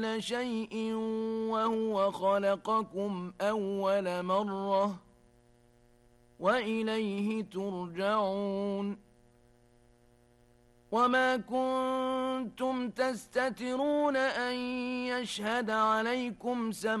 شيء وهو خلقكم أول مرة وإليه ترجعون وما كنتم تستترون أن يشهد عليكم